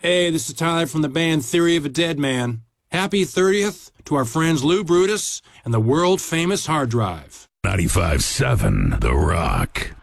Hey, this is Tyler from the band Theory of a Dead Man. Happy 30th to our friends Lou Brutus and the world-famous hard drive. 95.7 The Rock.